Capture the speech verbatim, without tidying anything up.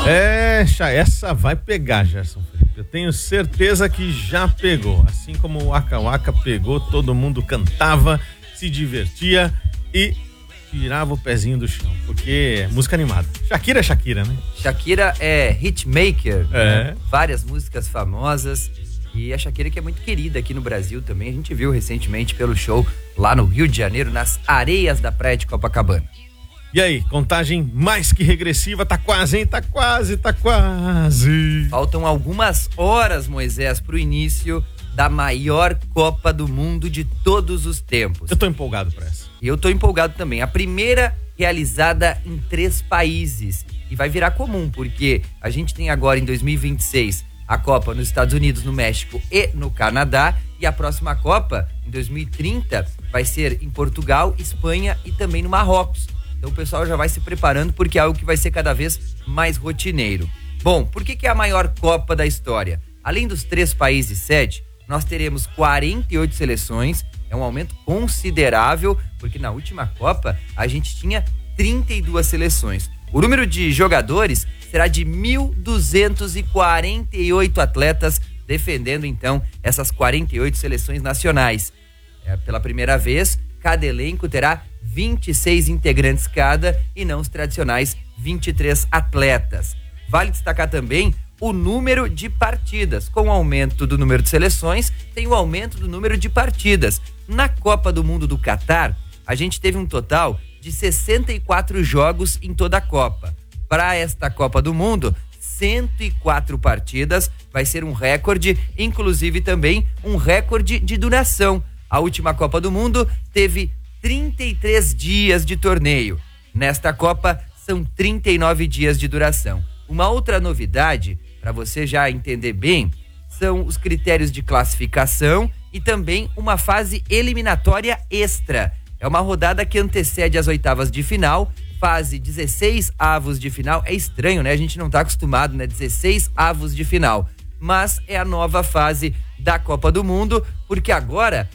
É, essa vai pegar, Gerson Felipe. Eu tenho certeza que já pegou. Assim como o Waka Waka pegou, todo mundo cantava, se divertia e tirava o pezinho do chão, porque é música animada. Shakira é Shakira, né? Shakira é hitmaker, é. Né? Várias músicas famosas. E a Shakira que é muito querida aqui no Brasil também. A gente viu recentemente pelo show lá no Rio de Janeiro, nas areias da praia de Copacabana. E aí, contagem mais que regressiva, tá quase, hein? Tá quase, tá quase. Faltam algumas horas, Moisés, pro início da maior Copa do Mundo de todos os tempos. Eu tô empolgado pra essa. E eu tô empolgado também. A primeira realizada em três países. E vai virar comum, porque a gente tem agora em dois mil e vinte e seis a Copa nos Estados Unidos, no México e no Canadá. E a próxima Copa, em dois mil e trinta, vai ser em Portugal, Espanha e também no Marrocos. Então o pessoal já vai se preparando porque é algo que vai ser cada vez mais rotineiro. Bom, por que que é a maior Copa da história? Além dos três países sede, nós teremos quarenta e oito seleções, é um aumento considerável, porque na última Copa a gente tinha trinta e duas seleções. O número de jogadores será de mil duzentos e quarenta e oito atletas, defendendo então essas quarenta e oito seleções nacionais. É, pela primeira vez, cada elenco terá vinte e seis integrantes cada e não os tradicionais vinte e três atletas. Vale destacar também o número de partidas. Com o aumento do número de seleções, tem o aumento do número de partidas. Na Copa do Mundo do Catar, a gente teve um total de sessenta e quatro jogos em toda a Copa. Para esta Copa do Mundo, cento e quatro partidas, vai ser um recorde, inclusive também um recorde de duração. A última Copa do Mundo teve trinta e três dias de torneio. Nesta Copa, são trinta e nove dias de duração. Uma outra novidade, para você já entender bem, são os critérios de classificação e também uma fase eliminatória extra. É uma rodada que antecede as oitavas de final, fase dezesseis avos de final. É estranho, né? A gente não tá acostumado, né? dezesseis avos de final. Mas é a nova fase da Copa do Mundo, porque agora